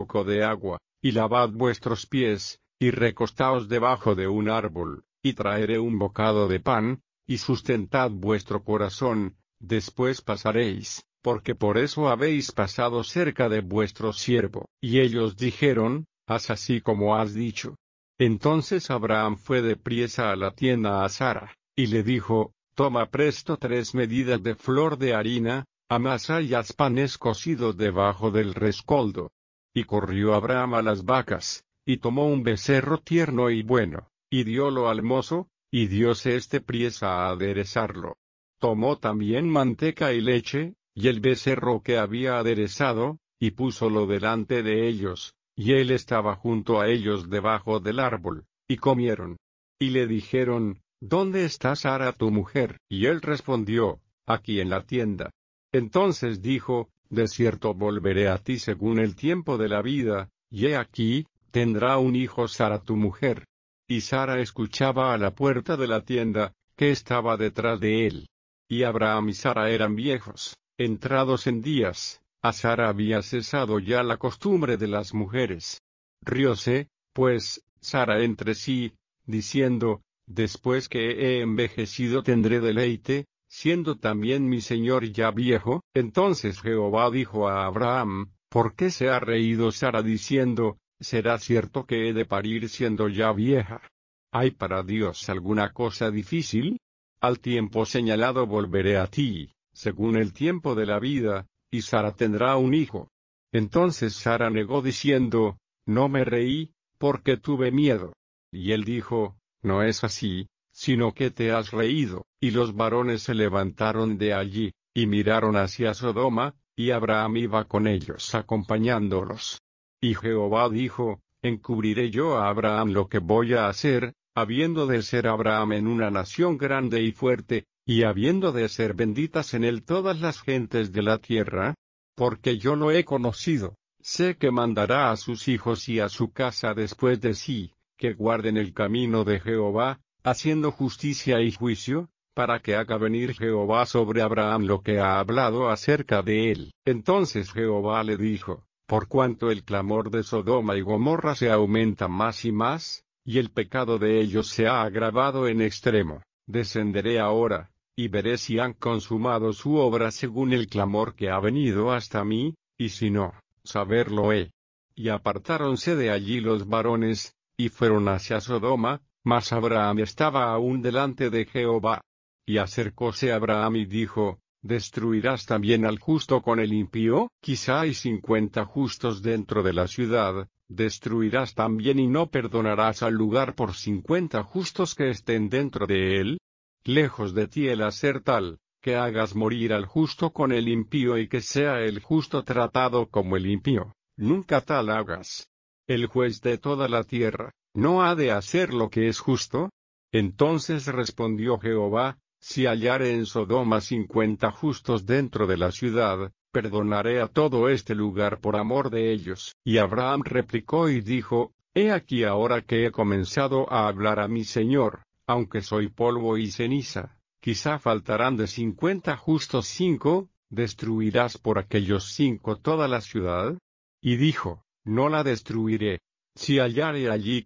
poco de agua, y lavad vuestros pies, y recostaos debajo de un árbol, y traeré un bocado de pan, y sustentad vuestro corazón, después pasaréis, porque por eso habéis pasado cerca de vuestro siervo. Y ellos dijeron, haz así como has dicho. Entonces Abraham fue depriesa a la tienda a Sara, y le dijo, toma presto 3 medidas de flor de harina, amasa y haz panes cocidos debajo del rescoldo. Y corrió Abraham a las vacas, y tomó un becerro tierno y bueno, y diólo al mozo, y dióse priesa a aderezarlo. Tomó también manteca y leche, y el becerro que había aderezado, y púsolo delante de ellos, y él estaba junto a ellos debajo del árbol, y comieron. Y le dijeron, ¿dónde está Sara tu mujer? Y él respondió, aquí en la tienda. Entonces dijo, de cierto volveré a ti según el tiempo de la vida, y he aquí, tendrá un hijo Sara tu mujer. Y Sara escuchaba a la puerta de la tienda, que estaba detrás de él. Y Abraham y Sara eran viejos, entrados en días, a Sara había cesado ya la costumbre de las mujeres. Rióse, pues, Sara entre sí, diciendo, después que he envejecido tendré deleite, siendo también mi señor ya viejo. Entonces Jehová dijo a Abraham, ¿por qué se ha reído Sara diciendo, será cierto que he de parir siendo ya vieja? ¿Hay para Dios alguna cosa difícil? Al tiempo señalado volveré a ti, según el tiempo de la vida, y Sara tendrá un hijo. Entonces Sara negó diciendo, no me reí, porque tuve miedo. Y él dijo, no es así, sino que te has reído. Y los varones se levantaron de allí, y miraron hacia Sodoma, y Abraham iba con ellos acompañándolos. Y Jehová dijo, encubriré yo a Abraham lo que voy a hacer, habiendo de ser Abraham en una nación grande y fuerte, y habiendo de ser benditas en él todas las gentes de la tierra, porque yo lo he conocido, sé que mandará a sus hijos y a su casa después de sí, que guarden el camino de Jehová, haciendo justicia y juicio, para que haga venir Jehová sobre Abraham lo que ha hablado acerca de él. Entonces Jehová le dijo, por cuanto el clamor de Sodoma y Gomorra se aumenta más y más, y el pecado de ellos se ha agravado en extremo, descenderé ahora, y veré si han consumado su obra según el clamor que ha venido hasta mí, y si no, saberlo he. Y apartáronse de allí los varones, y fueron hacia Sodoma, mas Abraham estaba aún delante de Jehová. Y acercóse Abraham y dijo, ¿destruirás también al justo con el impío? Quizá hay 50 justos dentro de la ciudad, ¿destruirás también y no perdonarás al lugar por 50 justos que estén dentro de él? Lejos de ti el hacer tal, que hagas morir al justo con el impío y que sea el justo tratado como el impío, nunca tal hagas. El juez de toda la tierra, ¿no ha de hacer lo que es justo? Entonces respondió Jehová, si hallare en Sodoma 50 justos dentro de la ciudad, perdonaré a todo este lugar por amor de ellos. Y Abraham replicó y dijo, he aquí ahora que he comenzado a hablar a mi Señor, aunque soy polvo y ceniza, quizá faltarán de 50 justos 5, ¿destruirás por aquellos 5 toda la ciudad? Y dijo, no la destruiré, si hallare allí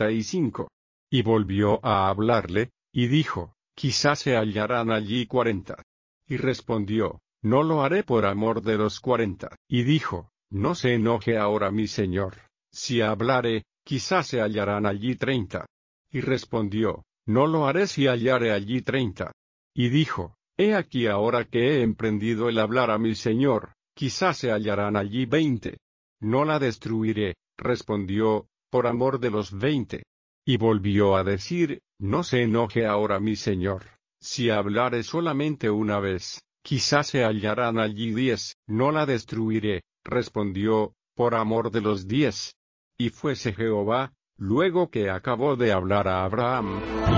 45. Y volvió a hablarle, y dijo, quizá se hallarán allí 40. Y respondió, no lo haré por amor de los 40. Y dijo, no se enoje ahora mi señor, si hablare, quizá se hallarán allí 30. Y respondió, no lo haré si hallare allí 30. Y dijo, he aquí ahora que he emprendido el hablar a mi señor, quizá se hallarán allí 20. No la destruiré, respondió, por amor de los 20. Y volvió a decir, no se enoje ahora mi señor, si hablare solamente una vez, quizá se hallarán allí 10. No la destruiré, respondió, por amor de los 10. Y fuese Jehová, luego que acabó de hablar a Abraham,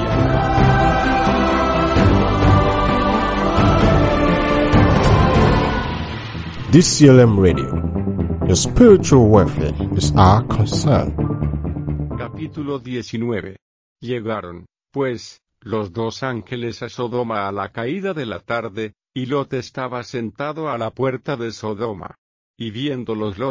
DCLM Radio. Your spiritual welfare is our concern. Capítulo 19. Llegaron, pues, los 2 ángeles a Sodoma a la caída de la tarde, y Lot estaba sentado a la puerta de Sodoma. Y viéndolos Lot,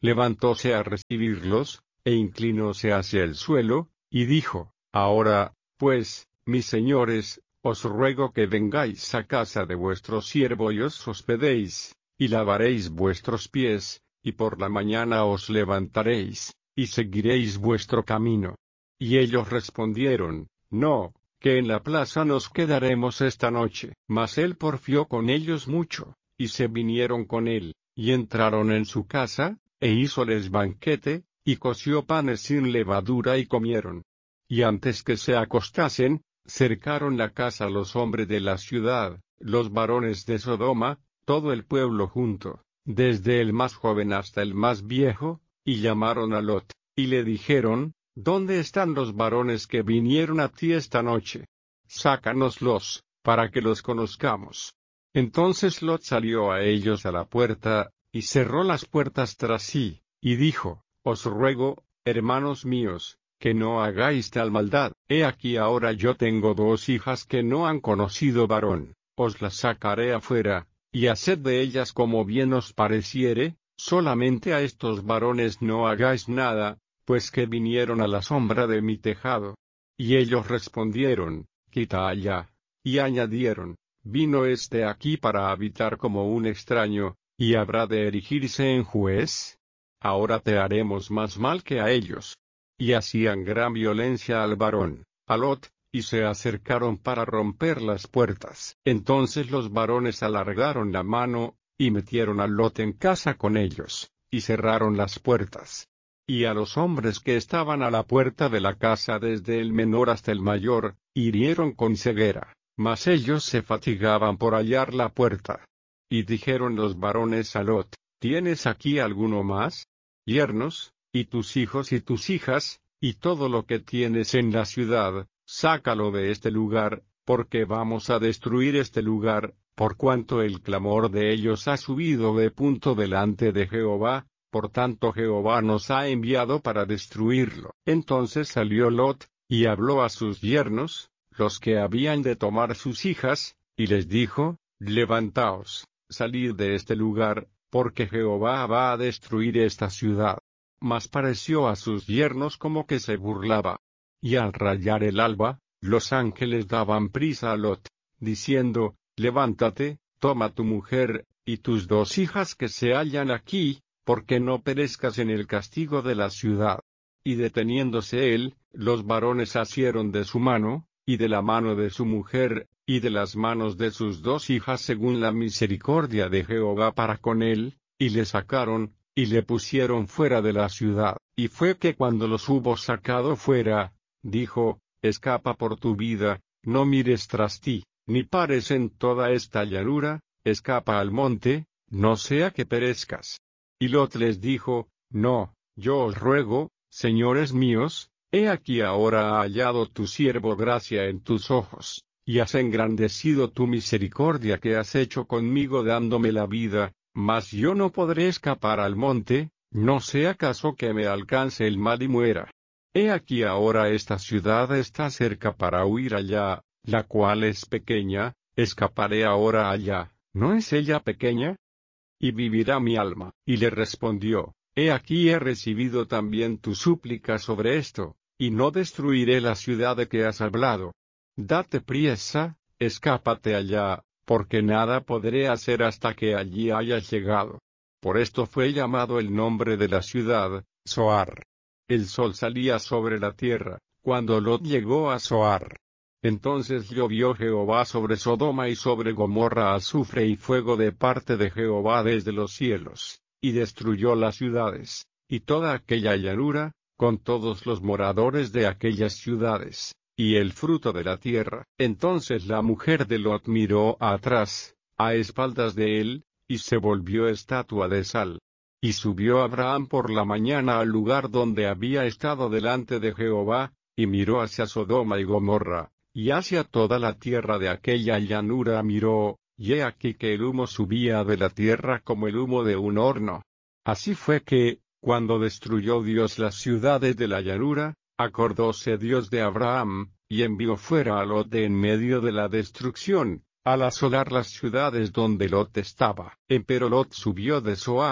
levantóse a recibirlos, e inclinóse hacia el suelo, y dijo: Ahora, pues, mis señores, os ruego que vengáis a casa de vuestro siervo y os hospedéis, y lavaréis vuestros pies, y por la mañana os levantaréis, y seguiréis vuestro camino. Y ellos respondieron: No, que en la plaza nos quedaremos esta noche. Mas él porfió con ellos mucho, y se vinieron con él, y entraron en su casa, e hízoles banquete, y coció panes sin levadura y comieron. Y antes que se acostasen, cercaron la casa los hombres de la ciudad, los varones de Sodoma, todo el pueblo junto, desde el más joven hasta el más viejo, y llamaron a Lot, y le dijeron: ¿Dónde están los varones que vinieron a ti esta noche? Sácanoslos, para que los conozcamos. Entonces Lot salió a ellos a la puerta, y cerró las puertas tras sí, y dijo: Os ruego, hermanos míos, que no hagáis tal maldad. He aquí ahora yo tengo 2 hijas que no han conocido varón, os las sacaré afuera, y haced de ellas como bien os pareciere, solamente a estos varones no hagáis nada, pues que vinieron a la sombra de mi tejado. Y ellos respondieron: Quita allá. Y añadieron: Vino este aquí para habitar como un extraño, y habrá de erigirse en juez. Ahora te haremos más mal que a ellos. Y hacían gran violencia al varón, a Lot, y se acercaron para romper las puertas. Entonces los varones alargaron la mano, y metieron a Lot en casa con ellos, y cerraron las puertas. Y a los hombres que estaban a la puerta de la casa desde el menor hasta el mayor, hirieron con ceguera, mas ellos se fatigaban por hallar la puerta. Y dijeron los varones a Lot: ¿Tienes aquí alguno más? Yernos, y tus hijos y tus hijas, y todo lo que tienes en la ciudad, sácalo de este lugar, porque vamos a destruir este lugar, por cuanto el clamor de ellos ha subido de punto delante de Jehová, por tanto Jehová nos ha enviado para destruirlo. Entonces salió Lot, y habló a sus yernos, los que habían de tomar sus hijas, y les dijo: Levantaos, salid de este lugar, porque Jehová va a destruir esta ciudad. Mas pareció a sus yernos como que se burlaba. Y al rayar el alba, los ángeles daban prisa a Lot, diciendo: Levántate, toma tu mujer, y tus 2 hijas que se hallan aquí, porque no perezcas en el castigo de la ciudad. Y deteniéndose él, los varones asieron de su mano, y de la mano de su mujer, y de las manos de sus 2 hijas según la misericordia de Jehová para con él, y le sacaron, y le pusieron fuera de la ciudad. Y fue que cuando los hubo sacado fuera, dijo: Escapa por tu vida, no mires tras ti, ni pares en toda esta llanura, escapa al monte, no sea que perezcas. Y Lot les dijo: No, yo os ruego, señores míos, he aquí ahora ha hallado tu siervo gracia en tus ojos, y has engrandecido tu misericordia que has hecho conmigo dándome la vida, mas yo no podré escapar al monte, no sea caso que me alcance el mal y muera. He aquí ahora esta ciudad está cerca para huir allá, la cual es pequeña, escaparé ahora allá, ¿no es ella pequeña? Y vivirá mi alma. Y le respondió: He aquí he recibido también tu súplica sobre esto, y no destruiré la ciudad de que has hablado. Date priesa, escápate allá, porque nada podré hacer hasta que allí hayas llegado. Por esto fue llamado el nombre de la ciudad, Zoar. El sol salía sobre la tierra, cuando Lot llegó a Zoar. Entonces llovió Jehová sobre Sodoma y sobre Gomorra azufre y fuego de parte de Jehová desde los cielos, y destruyó las ciudades, y toda aquella llanura, con todos los moradores de aquellas ciudades, y el fruto de la tierra. Entonces la mujer de Lot miró atrás, a espaldas de él, y se volvió estatua de sal. Y subió Abraham por la mañana al lugar donde había estado delante de Jehová, y miró hacia Sodoma y Gomorra, y hacia toda la tierra de aquella llanura miró, y he aquí que el humo subía de la tierra como el humo de un horno. Así fue que, cuando destruyó Dios las ciudades de la llanura, acordóse Dios de Abraham, y envió fuera a Lot de en medio de la destrucción, al asolar las ciudades donde Lot estaba. Empero Lot subió de Zoar,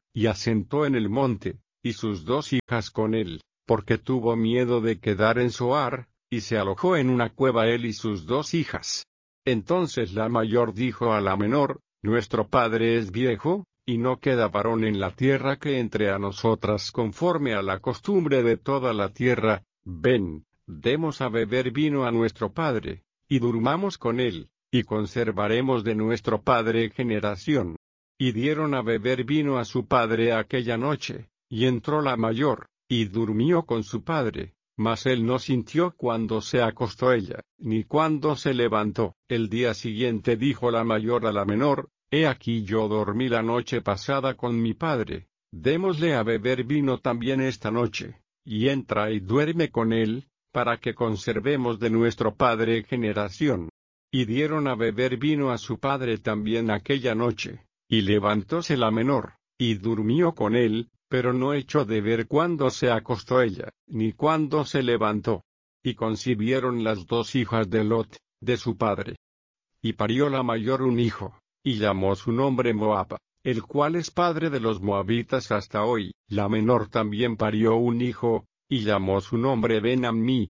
y asentó en el monte, y sus 2 hijas con él, porque tuvo miedo de quedar en Zoar, y se alojó en una cueva él y sus 2 hijas. Entonces la mayor dijo a la menor: Nuestro padre es viejo, y no queda varón en la tierra que entre a nosotras conforme a la costumbre de toda la tierra. Ven, demos a beber vino a nuestro padre, y durmamos con él, y conservaremos de nuestro padre generación. Y dieron a beber vino a su padre aquella noche, y entró la mayor, y durmió con su padre, mas él no sintió cuando se acostó ella, ni cuando se levantó. El día siguiente dijo la mayor a la menor: He aquí yo dormí la noche pasada con mi padre, démosle a beber vino también esta noche, y entra y duerme con él, para que conservemos de nuestro padre generación. Y dieron a beber vino a su padre también aquella noche, y levantóse la menor, y durmió con él, pero no echó de ver cuándo se acostó ella, ni cuándo se levantó. Y concibieron las 2 hijas de Lot, de su padre. Y parió la mayor un hijo, y llamó su nombre Moab, el cual es padre de los moabitas hasta hoy. La menor también parió un hijo, y llamó su nombre Ben-Ammi.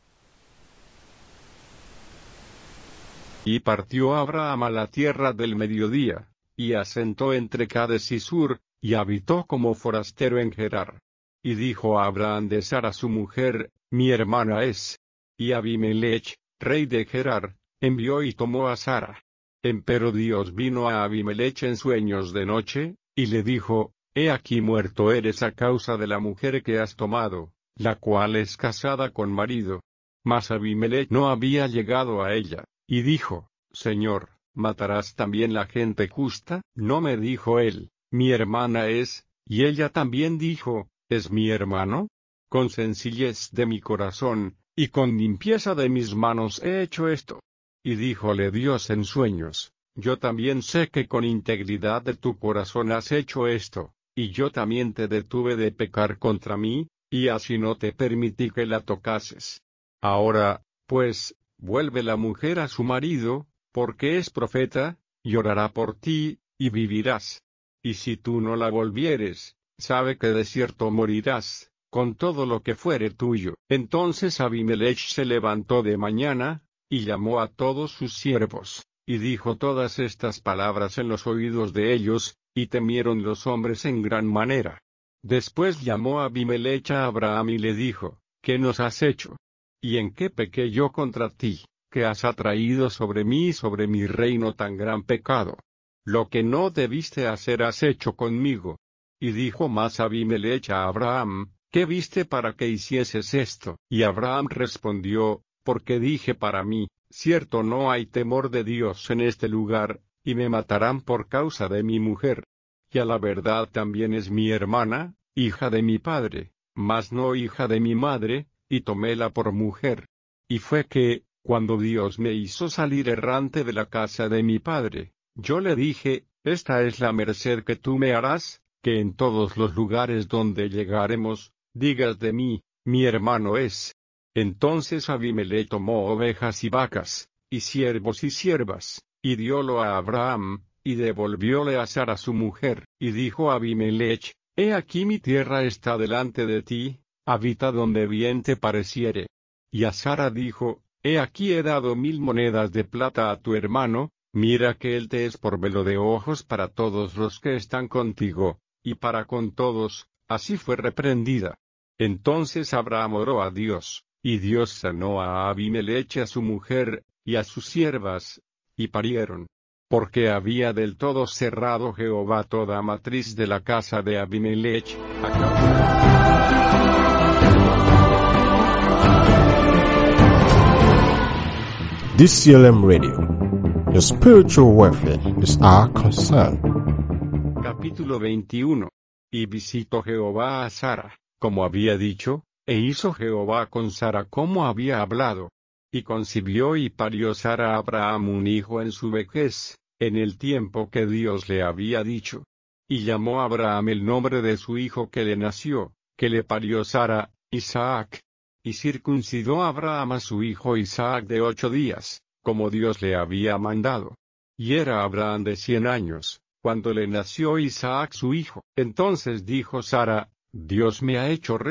Y partió Abraham a la tierra del mediodía, y asentó entre Cades y Sur, y habitó como forastero en Gerar. Y dijo a Abraham de Sara su mujer: Mi hermana es. Y Abimelech, rey de Gerar, envió y tomó a Sara. Empero Dios vino a Abimelech en sueños de noche, y le dijo: He aquí muerto eres a causa de la mujer que has tomado, la cual es casada con marido. Mas Abimelech no había llegado a ella, y dijo: Señor, ¿matarás también la gente justa? No me dijo él: Mi hermana es, y ella también dijo: ¿Es mi hermano? Con sencillez de mi corazón, y con limpieza de mis manos he hecho esto. Y díjole Dios en sueños: Yo también sé que con integridad de tu corazón has hecho esto, y yo también te detuve de pecar contra mí, y así no te permití que la tocases. Ahora, pues, vuelve la mujer a su marido, porque es profeta, y orará por ti, y vivirás. Y si tú no la volvieres, sabe que de cierto morirás, con todo lo que fuere tuyo. Entonces Abimelech se levantó de mañana, y llamó a todos sus siervos, y dijo todas estas palabras en los oídos de ellos, y temieron los hombres en gran manera. Después llamó Abimelech a Abraham y le dijo: ¿Qué nos has hecho? ¿Y en qué pequé yo contra ti, que has atraído sobre mí y sobre mi reino tan gran pecado? Lo que no debiste hacer has hecho conmigo. Y dijo más Abimelech a Abraham: ¿Qué viste para que hicieses esto? Y Abraham respondió: Porque dije para mí: Cierto no hay temor de Dios en este lugar, y me matarán por causa de mi mujer. Y a la verdad también es mi hermana, hija de mi padre, mas no hija de mi madre, y toméla por mujer. Y fue que, cuando Dios me hizo salir errante de la casa de mi padre, yo le dije: Esta es la merced que tú me harás, que en todos los lugares donde llegaremos, digas de mí: Mi hermano es. Entonces Abimelech tomó ovejas y vacas, y siervos y siervas, y diólo a Abraham, y devolvióle a Sara su mujer. Y dijo Abimelech: He aquí mi tierra está delante de ti, habita donde bien te pareciere. Y a Sara dijo: He aquí he dado 1000 monedas de plata a tu hermano, mira que él te es por velo de ojos para todos los que están contigo, y para con todos. Así fue reprendida. Entonces Abraham oró a Dios, y Dios sanó a Abimelech y a su mujer, y a sus siervas, y parieron. Porque había del todo cerrado Jehová toda matriz de la casa de Abimelech. DCLM Radio. Your spiritual welfare is our concern. Capítulo 21. Y visitó Jehová a Sara, como había dicho, e hizo Jehová con Sara como había hablado. Y concibió y parió Sara a Abraham un hijo en su vejez, en el tiempo que Dios le había dicho. Y llamó a Abraham el nombre de su hijo que le nació, que le parió Sara, Isaac. Y circuncidó Abraham a su hijo Isaac de 8 días, como Dios le había mandado. Y era Abraham de 100 años, cuando le nació Isaac su hijo. Entonces dijo Sara: Dios me ha hecho